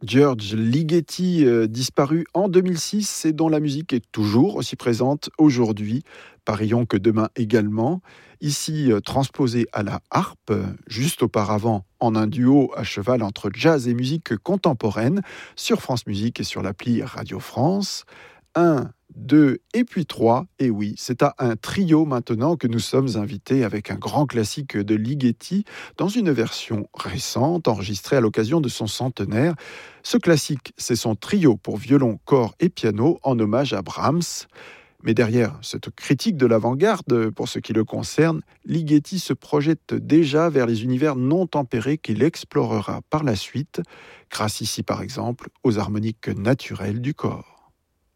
George Ligeti, disparu en 2006 et dont la musique est toujours aussi présente aujourd'hui, parions que demain également. Ici, transposé à la harpe, juste auparavant en un duo à cheval entre jazz et musique contemporaine, sur France Musique et sur l'appli Radio France. 1, 2 et puis 3. Et oui, c'est à un trio maintenant que nous sommes invités avec un grand classique de Ligeti dans une version récente enregistrée à l'occasion de son centenaire. Ce classique, c'est son trio pour violon, corps et piano en hommage à Brahms. Mais derrière cette critique de l'avant-garde, pour ce qui le concerne, Ligeti se projette déjà vers les univers non tempérés qu'il explorera par la suite, grâce ici par exemple aux harmoniques naturelles du corps.